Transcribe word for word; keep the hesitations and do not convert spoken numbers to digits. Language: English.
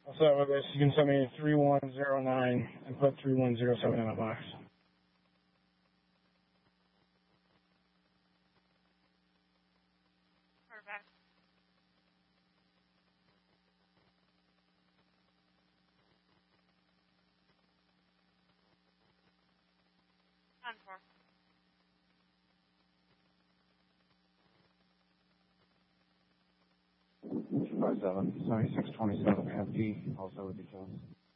Also, with this, you can send me three one zero nine and put three one zero seven in the box. Perfect. On four. two five seven, seventy-six twenty-seven, M P, also with details.